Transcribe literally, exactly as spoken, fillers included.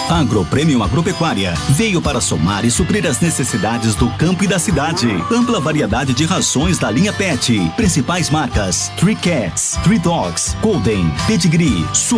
Agro Premium Agropecuária veio para somar e suprir as necessidades do campo e da cidade. Ampla variedade de rações da linha Pet. Principais marcas: Three Cats, Three Dogs, Golden, Pedigree,